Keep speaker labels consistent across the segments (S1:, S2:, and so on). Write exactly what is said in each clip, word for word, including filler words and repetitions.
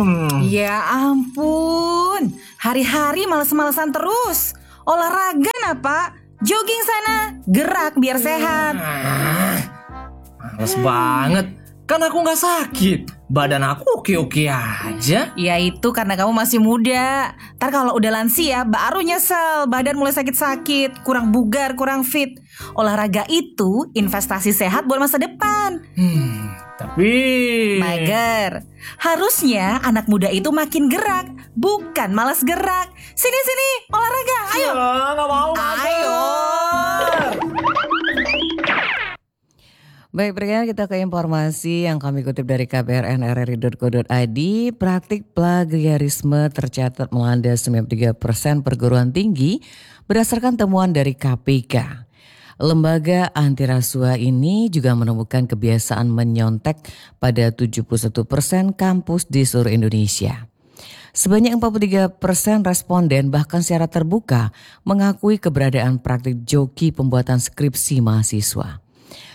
S1: Hmm.
S2: Ya ampun, hari-hari males-malesan terus. Olahraga nah Pak, jogging sana, gerak biar sehat.
S1: Males banget, kan aku gak sakit. Badan aku oke-oke aja.
S2: Ya itu karena kamu masih muda. Ntar kalau udah lansia baru nyesel, badan mulai sakit-sakit, kurang bugar, kurang fit. Olahraga itu investasi sehat buat masa depan.
S1: Hmm, tapi...
S2: Mager. Harusnya anak muda itu makin gerak, bukan malas gerak. Sini-sini, olahraga, ayo.
S1: Ya, gak mau.
S2: Ayo.
S3: Baik, berikutnya kita ke informasi yang kami kutip dari k b r n r r i dot co dot i d. Praktik plagiarisme tercatat melanda sembilan puluh tiga persen perguruan tinggi berdasarkan temuan dari K P K. Lembaga anti rasuah ini juga menemukan kebiasaan menyontek pada tujuh puluh satu persen kampus di seluruh Indonesia. Sebanyak empat puluh tiga persen responden bahkan secara terbuka mengakui keberadaan praktik joki pembuatan skripsi mahasiswa.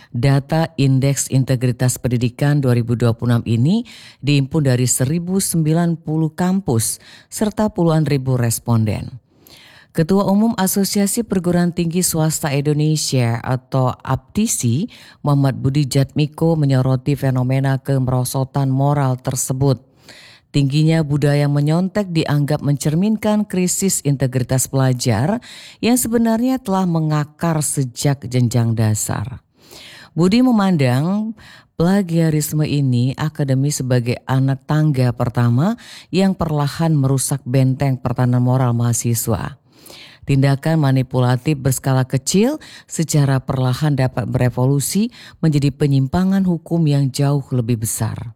S3: Data Indeks Integritas Pendidikan dua ribu dua puluh enam ini dihimpun dari seribu sembilan puluh kampus serta puluhan ribu responden. Ketua Umum Asosiasi Perguruan Tinggi Swasta Indonesia atau APTISI, Muhammad Budi Jatmiko menyoroti fenomena kemerosotan moral tersebut. Tingginya budaya menyontek dianggap mencerminkan krisis integritas pelajar yang sebenarnya telah mengakar sejak jenjang dasar. Budi memandang plagiarisme ini akademi sebagai anak tangga pertama yang perlahan merusak benteng pertahanan moral mahasiswa. Tindakan manipulatif berskala kecil secara perlahan dapat berevolusi menjadi penyimpangan hukum yang jauh lebih besar.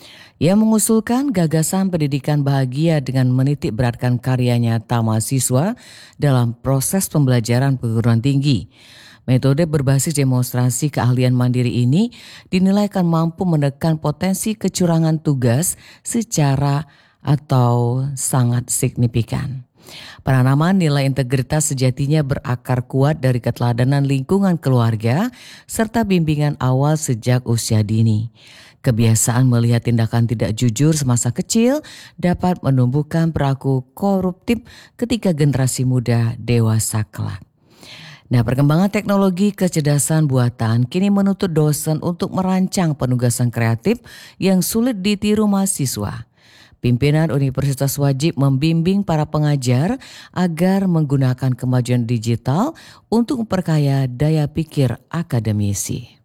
S3: Ia mengusulkan gagasan pendidikan bahagia dengan menitik beratkan karya nyata mahasiswa dalam proses pembelajaran perguruan tinggi. Metode berbasis demonstrasi keahlian mandiri ini dinilai akan mampu menekan potensi kecurangan tugas secara atau sangat signifikan. Penanaman nilai integritas sejatinya berakar kuat dari keteladanan lingkungan keluarga serta bimbingan awal sejak usia dini. Kebiasaan melihat tindakan tidak jujur semasa kecil dapat menumbuhkan perilaku koruptif ketika generasi muda dewasa kelak. Nah, perkembangan teknologi kecerdasan buatan kini menuntut dosen untuk merancang penugasan kreatif yang sulit ditiru mahasiswa. Pimpinan universitas wajib membimbing para pengajar agar menggunakan kemajuan digital untuk memperkaya daya pikir akademisi.